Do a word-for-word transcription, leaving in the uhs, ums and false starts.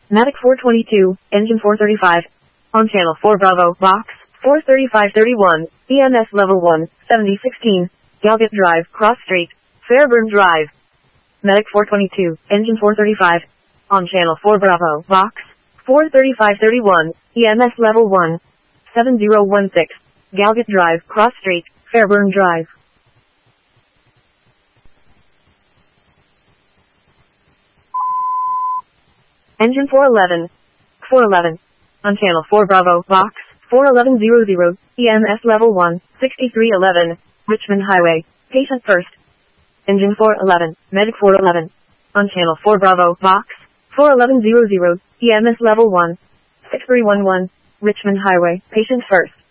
Medic four twenty-two, engine four thirty-five. On channel four Bravo, box, four thirty-five thirty-one, E M S level one, seventy sixteen, Galgate Drive, Cross Street, Fairburn Drive. Medic four twenty-two, engine four thirty-five. On channel four Bravo, box, four thirty-five thirty-one, E M S level one, seven zero one six, Galgate Drive, Cross Street, Fairburn Drive. Engine four eleven. four eleven. On channel four Bravo, box, four eleven hundred, E M S level one, sixty-three eleven, Richmond Highway, patient first. Engine four eleven, medic four eleven. On channel four Bravo, box, four eleven hundred, E M S level one, six three one one, Richmond Highway, patient first.